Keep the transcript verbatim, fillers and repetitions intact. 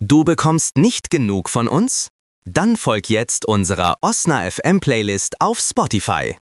Du bekommst nicht genug von uns? Dann folg jetzt unserer Osna F M Playlist auf Spotify.